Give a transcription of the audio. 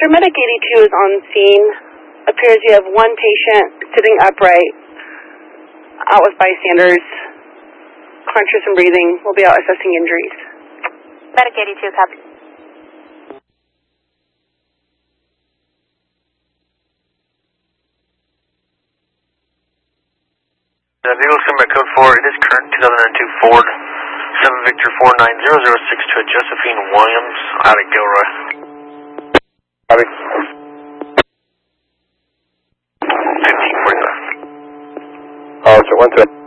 Sir, Medic 82 is on scene. Appears you have one patient sitting upright, out with bystanders, conscious and breathing. We'll be out assessing injuries. Medic 82, copy. Vehicle Summit Code 4, it is current 2002 Ford 7 Victor 49006 to a Josephine Williams out of Gilroy. Copy. 1545. Oh, so 1 2.